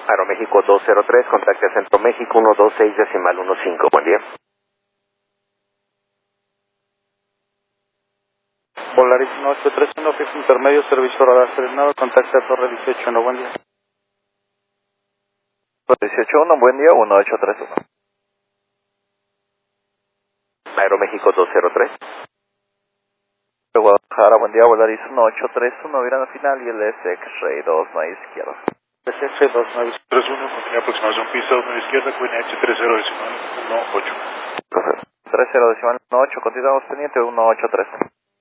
Aeroméxico 203, contacte Centro México 126.15. Buen día. Volaris 1831, fijo intermedio, servicio radar serenado, contacta Torre 181, buen día. Torre 181, buen día, 1831. Aeroméxico 203. Guadalajara, buen día, Volaris 1831, virando final y el SX-Ray 29 izquierda. SX 2931, continúa aproximación pista 1 izquierda, Queen H30 decimal 18. 30 decimal 18, continuamos pendiente 1831.